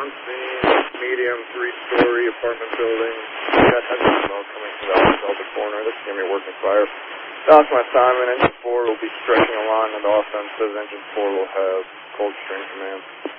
scene, medium, 3-story apartment building. Got heavy smoke coming from the Delta corner. This is going to be a working fire. That's my assignment. Engine 4 will be stretching along on the offensive. Engine 4 will have cold stream command.